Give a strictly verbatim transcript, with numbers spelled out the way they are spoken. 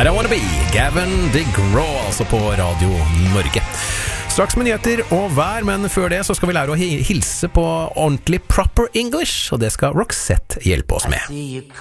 I don't wanna be Gavin DeGraw, altså på Radio Norge. Straks med nyheter og vær, men før det så skal vi lære å hilse på ordentlig proper English, og det skal Roxette hjelpe oss med.